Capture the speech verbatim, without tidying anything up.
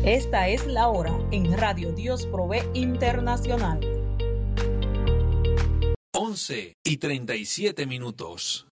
Esta es la hora en Radio Dios Provee Internacional. once y treinta y siete minutos.